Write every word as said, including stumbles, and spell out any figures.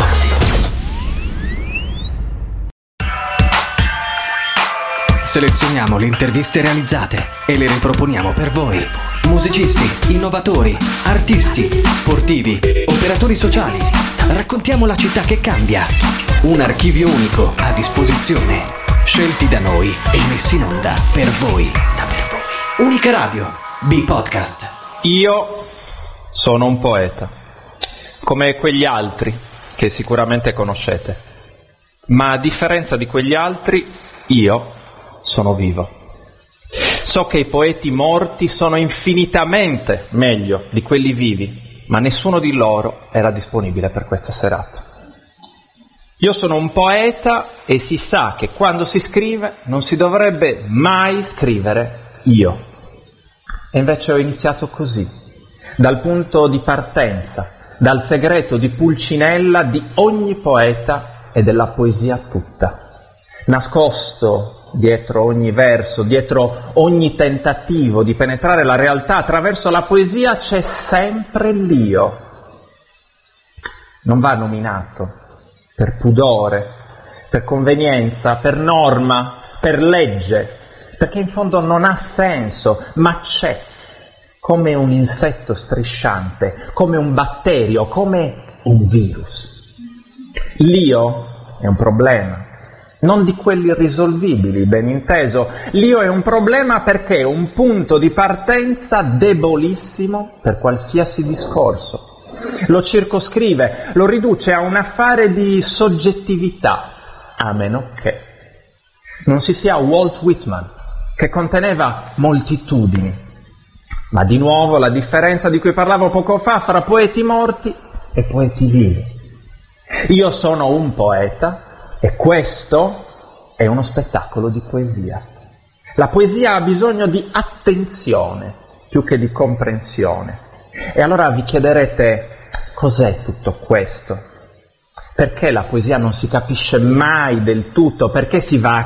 Selezioniamo le interviste realizzate e le riproponiamo per voi. Musicisti, innovatori, artisti, sportivi, operatori sociali. Raccontiamo la città che cambia. Un archivio unico a disposizione. Scelti da noi e messi in onda per voi. Da per voi. Unica Radio, B-Podcast. Io sono un poeta, come quegli altri che sicuramente conoscete. Ma a differenza di quegli altri, io sono vivo. So che i poeti morti sono infinitamente meglio di quelli vivi, ma nessuno di loro era disponibile per questa serata. Io sono un poeta e si sa che quando si scrive non si dovrebbe mai scrivere io. E invece ho iniziato così, dal punto di partenza, dal segreto di Pulcinella di ogni poeta e della poesia tutta. Nascosto dietro ogni verso, dietro ogni tentativo di penetrare la realtà attraverso la poesia c'è sempre l'io. Non va nominato per pudore, per convenienza, per norma, per legge, perché in fondo non ha senso, ma c'è, come un insetto strisciante, come un batterio, come un virus. L'io è un problema. Non di quelli irrisolvibili, ben inteso. L'io è un problema perché è un punto di partenza debolissimo per qualsiasi discorso. Lo circoscrive, lo riduce a un affare di soggettività, a meno che non si sia Walt Whitman, che conteneva moltitudini. Ma di nuovo la differenza di cui parlavo poco fa fra poeti morti e poeti vivi. Io sono un poeta, e questo è uno spettacolo di poesia. La poesia ha bisogno di attenzione più che di comprensione. E allora vi chiederete, cos'è tutto questo? Perché la poesia non si capisce mai del tutto? Perché si va a